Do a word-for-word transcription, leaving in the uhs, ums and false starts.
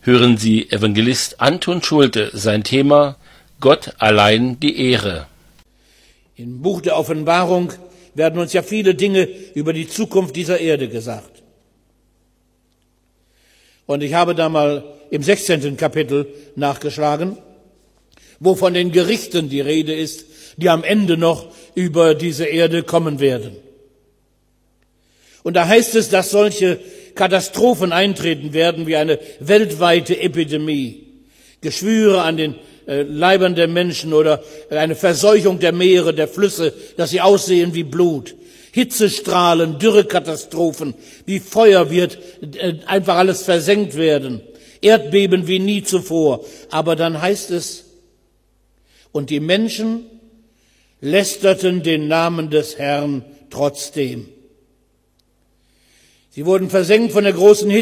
hören Sie Evangelist Anton Schulte, sein Thema Gott allein die Ehre. Im Buch der Offenbarung werden uns ja viele Dinge über die Zukunft dieser Erde gesagt. Und ich habe da mal im sechzehnten Kapitel nachgeschlagen, wo von den Gerichten die Rede ist, die am Ende noch über diese Erde kommen werden. Und da heißt es, dass solche Katastrophen eintreten werden wie eine weltweite Epidemie, Geschwüre an den äh, Leibern der Menschen oder eine Verseuchung der Meere, der Flüsse, dass sie aussehen wie Blut. Hitzestrahlen, Dürrekatastrophen, wie Feuer wird äh, einfach alles versenkt werden. Erdbeben wie nie zuvor. Aber dann heißt es, und die Menschen lästerten den Namen des Herrn trotzdem. Sie wurden versenkt von der großen Hitze.